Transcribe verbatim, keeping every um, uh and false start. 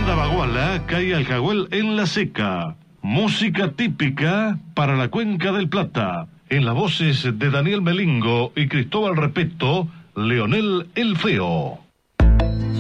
tremenda baguala cae al Jaguel en la seca. Música típica para la Cuenca del Plata. En las voces de Daniel Melingo y Cristóbal Repeto, Leonel el Feo.